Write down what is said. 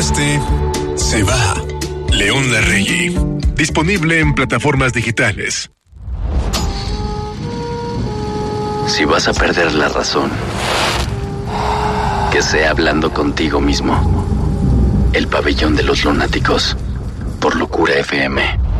llegaste, se va. León Larregui. Disponible en plataformas digitales. Si vas a perder la razón, que sea hablando contigo mismo. El pabellón de los lunáticos, por Locura FM.